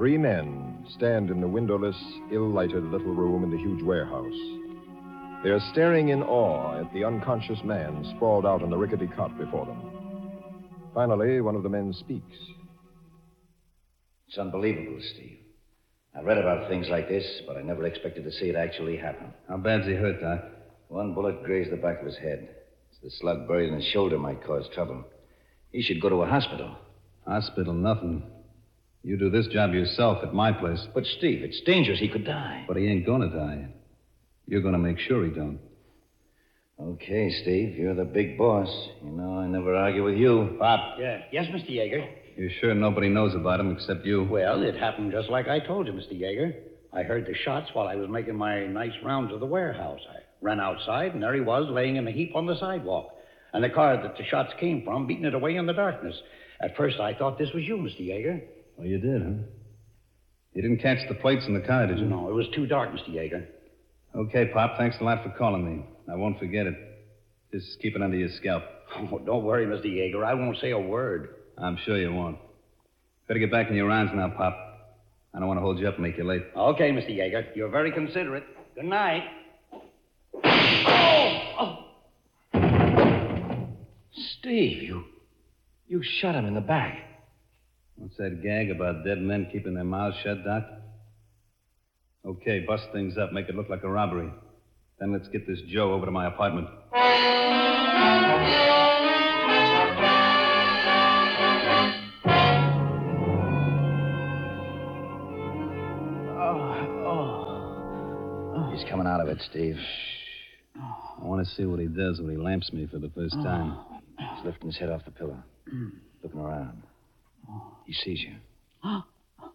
Three men stand in the windowless, ill-lighted little room in the huge warehouse. They are staring in awe at the unconscious man sprawled out on the rickety cot before them. Finally, one of the men speaks. It's unbelievable, Steve. I've read about things like this, but I never expected to see it actually happen. How bad's he hurt, Doc? One bullet grazed the back of his head. The slug buried in his shoulder might cause trouble. He should go to a hospital. Hospital, nothing. You do this job yourself at my place. But, Steve, it's dangerous. He could die. But he ain't gonna die. You're gonna make sure he don't. Okay, Steve, you're the big boss. You know I never argue with you. Pop. Yeah. Yes, Mr. Yeager? You're sure nobody knows about him except you? Well, it happened just like I told you, Mr. Yeager. I heard the shots while I was making my nice rounds of the warehouse. I ran outside, and there he was, laying in a heap on the sidewalk. And the car that the shots came from, beating it away in the darkness. At first, I thought this was you, Mr. Yeager. Oh, you did, huh? You didn't catch the plates in the car, did you? No, it was too dark, Mr. Yeager. Okay, Pop, thanks a lot for calling me. I won't forget it. Just keep it under your scalp. Oh, don't worry, Mr. Yeager. I won't say a word. I'm sure you won't. Better get back in your rounds now, Pop. I don't want to hold you up and make you late. Okay, Mr. Yeager. You're very considerate. Good night. Oh! Steve, you shot him in the back. What's that gag about dead men keeping their mouths shut, Doc? Okay, bust things up, make it look like a robbery. Then let's get this Joe over to my apartment. He's coming out of it, Steve. I want to see what he does when he lamps me for the first time. He's lifting his head off the pillow, looking around. He sees you. I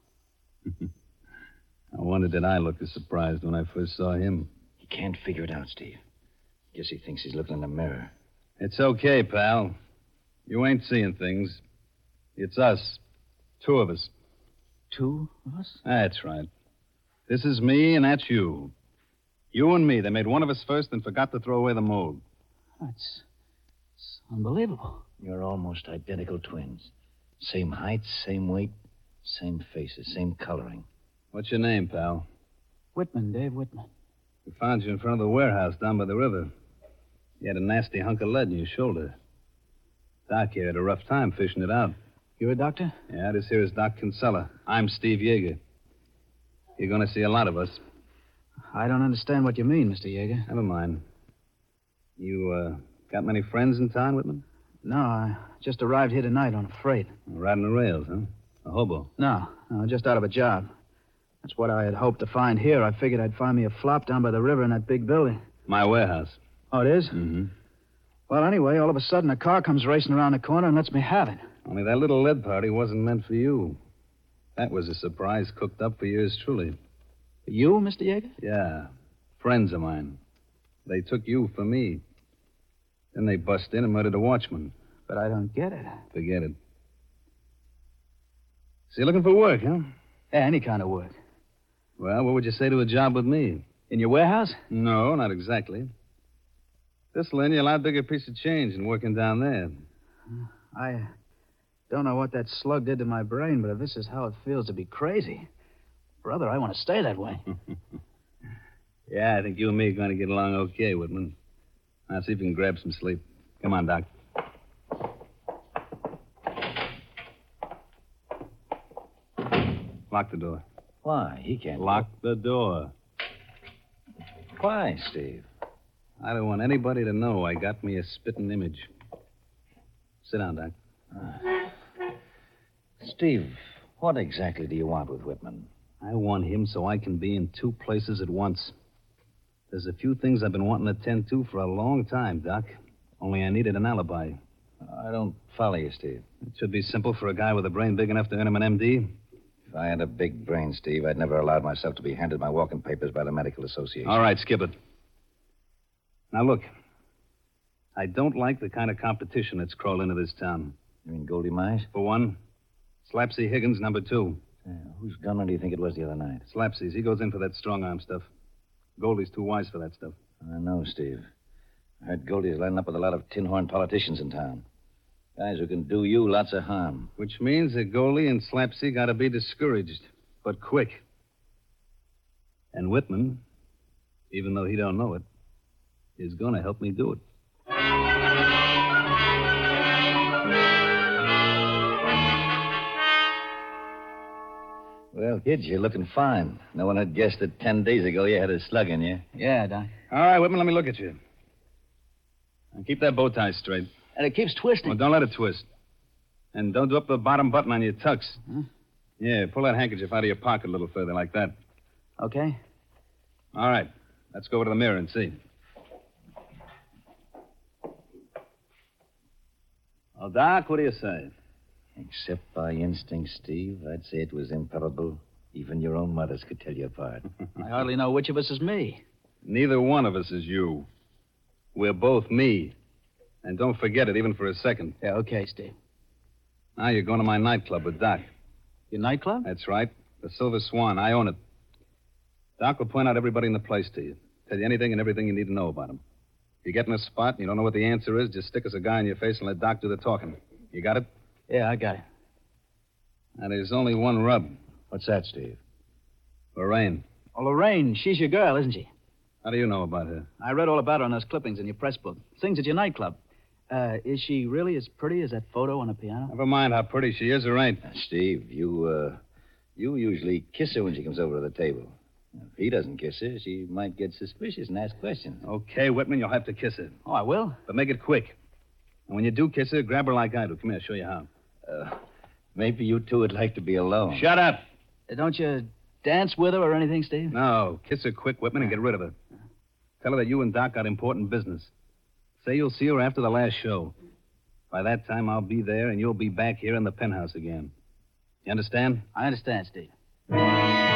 wondered did I look as surprised when I first saw him. He can't figure it out, Steve. Guess he thinks he's looking in the mirror. It's okay, pal. You ain't seeing things. It's us. Two of us. Two of us? That's right. This is me, and that's you. You and me. They made one of us first and forgot to throw away the mold. It's unbelievable. You're almost identical twins. Same height, same weight, same faces, same coloring. What's your name, pal? Whitman, Dave Whitman. We found you in front of the warehouse down by the river. You had a nasty hunk of lead in your shoulder. Doc here had a rough time fishing it out. You're a doctor? Yeah, this here is Doc Kinsella. I'm Steve Yeager. You're going to see a lot of us. I don't understand what you mean, Mr. Yeager. Never mind. You, got many friends in town, Whitman? No, I just arrived here tonight on a freight. Riding the rails, huh? A hobo? No, just out of a job. That's what I had hoped to find here. I figured I'd find me a flop down by the river in that big building. My warehouse. Oh, it is? Mm-hmm. Well, anyway, all of a sudden a car comes racing around the corner and lets me have it. Only that little lead party wasn't meant for you. That was a surprise cooked up for yours truly. For you, Mr. Yeager? Yeah. Friends of mine. They took you for me. Then they bust in and murdered a watchman. But I don't get it. Forget it. So you're looking for work, huh? Yeah, any kind of work. Well, what would you say to a job with me? In your warehouse? No, not exactly. This'll earn you a lot bigger piece of change than working down there. I don't know what that slug did to my brain, but if this is how it feels to be crazy, brother, I want to stay that way. Yeah, I think you and me are going to get along okay, Whitman. Now see if you can grab some sleep. Come on, Doc. Lock the door. Why? He can't. Lock the door. Why, Steve? I don't want anybody to know I got me a spitting image. Sit down, Doc. Steve, what exactly do you want with Whitman? I want him so I can be in two places at once. There's a few things I've been wanting to attend to for a long time, Doc. Only I needed an alibi. I don't follow you, Steve. It should be simple for a guy with a brain big enough to earn him an MD. If I had a big brain, Steve, I'd never allowed myself to be handed my walking papers by the Medical Association. All right, skip it. Now, look. I don't like the kind of competition that's crawled into this town. You mean Goldie Mize? For one, Slapsy Higgins, number two. Whose gunman do you think it was the other night? Slapsy's. He goes in for that strong-arm stuff. Goldie's too wise for that stuff. I know, Steve. I heard Goldie's lining up with a lot of tin-horn politicians in town. Guys who can do you lots of harm. Which means that Goldie and Slapsy got to be discouraged. but quick. And Whitman, even though he don't know it, is going to help me do it. Well, kids, you're looking fine. No one had guessed that 10 days ago you had a slug in you. Yeah, Doc. All right, Whitman, let me look at you. And keep that bow tie straight. And it keeps twisting. Well, don't let it twist. And don't do up the bottom button on your tux. Huh? Yeah, pull that handkerchief out of your pocket a little further, like that. Okay. All right. Let's go over to the mirror and see. Well, Doc, what do you say? Except by instinct, Steve, I'd say it was improbable. Even your own mothers could tell you apart. I hardly know which of us is me. Neither one of us is you. We're both me. And don't forget it, even for a second. Yeah, okay, Steve. Now you're going to my nightclub with Doc. Your nightclub? That's right. The Silver Swan. I own it. Doc will point out everybody in the place to you. Tell you anything and everything you need to know about him. If you get in a spot and you don't know what the answer is, just stick a cigar in your face and let Doc do the talking. You got it? Yeah, I got it. Now, there's only one rub. What's that, Steve? Lorraine. Oh, Lorraine, she's your girl, isn't she? How do you know about her? I read all about her on those clippings in your press book. Sings at your nightclub. Is she really as pretty as that photo on the piano? Never mind how pretty she is or ain't. Steve, you usually kiss her when she comes over to the table. If he doesn't kiss her, she might get suspicious and ask questions. Okay, Whitman, you'll have to kiss her. Oh, I will? But make it quick. And when you do kiss her, grab her like I do. Come here, I'll show you how. Maybe you two would like to be alone. Shut up. Don't you dance with her or anything, Steve? No, kiss her quick, Whitman, and get rid of her. Tell her that you and Doc got important business. Say you'll see her after the last show. By that time, I'll be there, and you'll be back here in the penthouse again. You understand? I understand, Steve.